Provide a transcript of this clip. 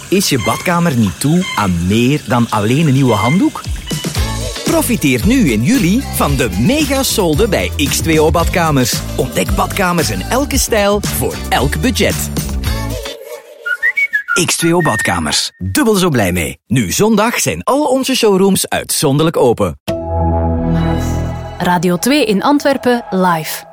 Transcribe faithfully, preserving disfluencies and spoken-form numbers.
Is je badkamer niet toe aan meer dan alleen een nieuwe handdoek? Profiteer nu in juli van de mega-solden bij X twee O Badkamers. Ontdek badkamers in elke stijl voor elk budget. X twee O Badkamers. Dubbel zo blij mee. Nu zondag zijn al onze showrooms uitzonderlijk open. Radio twee in Antwerpen live.